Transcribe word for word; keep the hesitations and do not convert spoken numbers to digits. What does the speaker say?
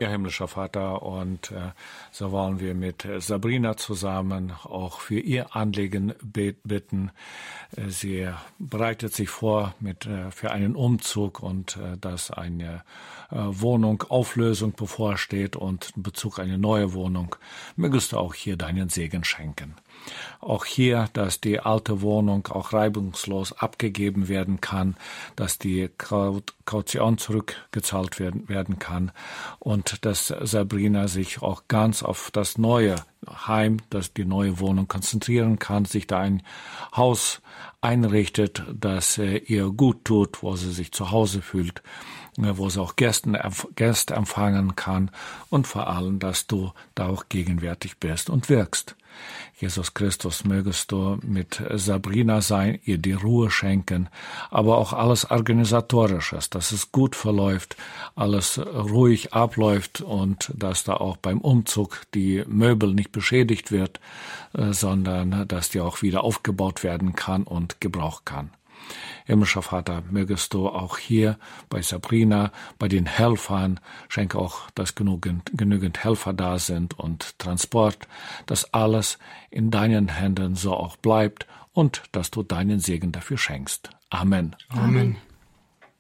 Ja, himmlischer Vater, und äh, so wollen wir mit Sabrina zusammen auch für ihr Anliegen bitten. Äh, sie bereitet sich vor mit äh, für einen Umzug und äh, dass eine äh, Wohnung Auflösung bevorsteht und in Bezug eine neue Wohnung. Mögest du auch hier deinen Segen schenken. Auch hier, dass die alte Wohnung auch reibungslos abgegeben werden kann, dass die Kaution zurückgezahlt werden, werden kann und dass Sabrina sich auch ganz auf das neue Heim, dass die neue Wohnung konzentrieren kann, sich da ein Haus einrichtet, das äh, ihr gut tut, wo sie sich zu Hause fühlt, äh, wo sie auch Gäste, Gäste empfangen kann und vor allem, dass du da auch gegenwärtig bist und wirkst. Jesus Christus, mögest du mit Sabrina sein, ihr die Ruhe schenken, aber auch alles Organisatorisches, dass es gut verläuft, alles ruhig abläuft und dass da auch beim Umzug die Möbel nicht beschädigt wird, äh, sondern dass die auch wieder aufgebaut werden kann und gebraucht kann. Himmlischer Vater, mögest du auch hier bei Sabrina, bei den Helfern, schenke auch, dass genügend, genügend Helfer da sind und Transport, dass alles in deinen Händen so auch bleibt und dass du deinen Segen dafür schenkst. Amen. Amen.